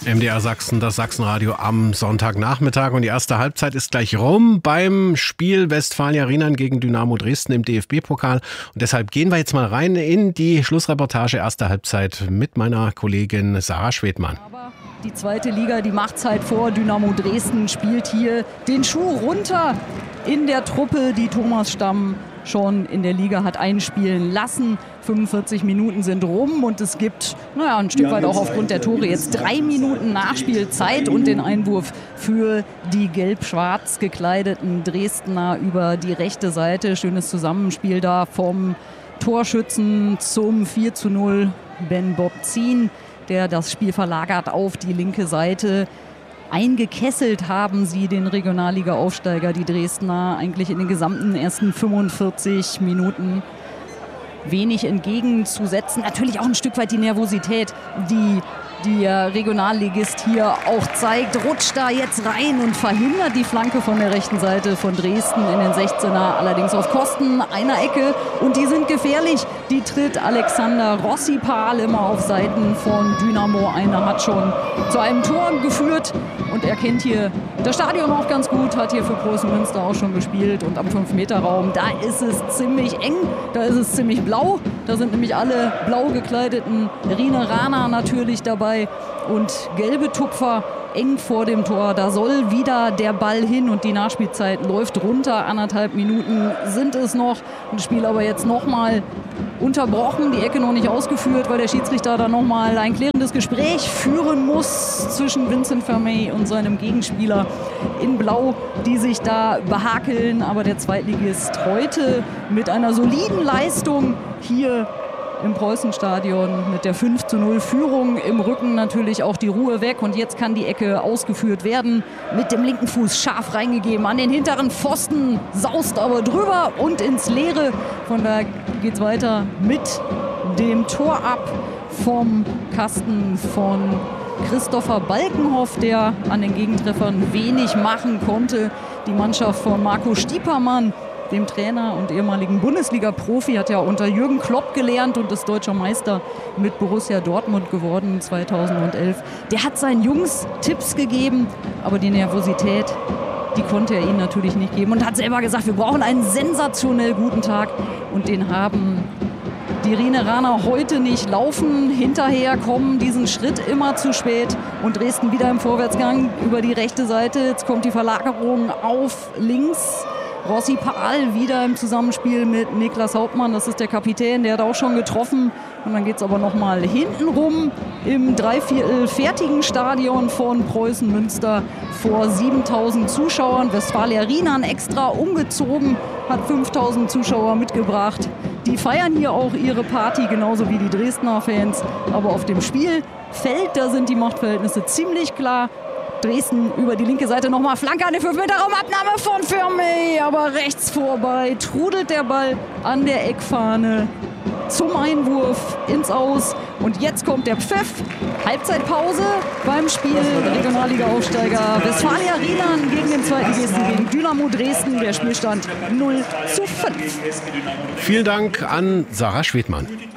MDR Sachsen, das Sachsenradio am Sonntagnachmittag, und die erste Halbzeit ist gleich rum beim Spiel Westfalia Rienan gegen Dynamo Dresden im DFB-Pokal. Und deshalb gehen wir jetzt mal rein in die Schlussreportage erste Halbzeit mit meiner Kollegin Sarah Schwedmann. Aber die zweite Liga, die macht's halt vor. Dynamo Dresden spielt hier den Schuh runter in der Truppe, die Thomas Stamm schon in der Liga hat einspielen lassen. 45 Minuten sind rum und es gibt ein Stück weit auch aufgrund der Tore jetzt 3 Minuten Nachspielzeit und den Einwurf für die gelb-schwarz gekleideten Dresdner über die rechte Seite. Schönes Zusammenspiel da vom Torschützen zum 4:0 Ben Bobzin, der das Spiel verlagert auf die linke Seite. Eingekesselt haben sie den Regionalliga-Aufsteiger, die Dresdner, eigentlich in den gesamten ersten 45 Minuten. Wenig entgegenzusetzen. Natürlich auch ein Stück weit die Nervosität, die der Regionalligist hier auch zeigt. Rutscht da jetzt rein und verhindert die Flanke von der rechten Seite von Dresden in den 16er. Allerdings auf Kosten einer Ecke. Und die sind gefährlich. Die tritt Alexander Rossipal immer auf Seiten von Dynamo. Einer hat schon zu einem Tor geführt. Und er kennt hier das Stadion auch ganz gut. Hat hier für Preußen Münster auch schon gespielt. Und am 5-Meter-Raum, da ist es ziemlich eng. Da ist es ziemlich blau. Da sind nämlich alle blau gekleideten Rieneraner natürlich dabei. Und gelbe Tupfer eng vor dem Tor. Da soll wieder der Ball hin und die Nachspielzeit läuft runter. 1,5 Minuten sind es noch. Und das Spiel aber jetzt nochmal unterbrochen. Die Ecke noch nicht ausgeführt, weil der Schiedsrichter da nochmal ein klärendes Gespräch führen muss zwischen Vincent Vermey und seinem Gegenspieler in Blau, die sich da behakeln. Aber der Zweitligist heute mit einer soliden Leistung hier im Preußenstadion mit der 5:0 Führung im Rücken natürlich auch die Ruhe weg. Und jetzt kann die Ecke ausgeführt werden. Mit dem linken Fuß scharf reingegeben an den hinteren Pfosten, saust aber drüber und ins Leere. Von da geht's weiter mit dem Tor ab vom Kasten von Christopher Balkenhoff, der an den Gegentreffern wenig machen konnte. Die Mannschaft von Marco Stiepermann, dem Trainer und ehemaligen Bundesliga-Profi, hat ja unter Jürgen Klopp gelernt und ist deutscher Meister mit Borussia Dortmund geworden 2011. Der hat seinen Jungs Tipps gegeben, aber die Nervosität, die konnte er ihnen natürlich nicht geben und hat selber gesagt, wir brauchen einen sensationell guten Tag, und den haben die Rieneraner heute nicht. Laufen hinterher, kommen diesen Schritt immer zu spät und Dresden wieder im Vorwärtsgang über die rechte Seite. Jetzt kommt die Verlagerung auf links. Rossipal wieder im Zusammenspiel mit Niklas Hauptmann, das ist der Kapitän, der hat auch schon getroffen. Und dann geht es aber nochmal hinten rum im 3/4 fertigen Stadion von Preußen Münster vor 7.000 Zuschauern. Westfalia Rienan extra umgezogen, hat 5.000 Zuschauer mitgebracht. Die feiern hier auch ihre Party, genauso wie die Dresdner Fans. Aber auf dem Spielfeld, da sind die Machtverhältnisse ziemlich klar. Dresden über die linke Seite nochmal Flanke an den 5-Meter-Raum, Abnahme von Vermey, aber rechts vorbei trudelt der Ball an der Eckfahne zum Einwurf ins Aus. Und jetzt kommt der Pfiff. Halbzeitpause beim Spiel Regionalliga-Aufsteiger Westfalia Rienan gegen den Zweitligisten, gegen Dynamo Dresden. Der Spielstand 0:5. Vielen Dank an Sarah Schwedmann.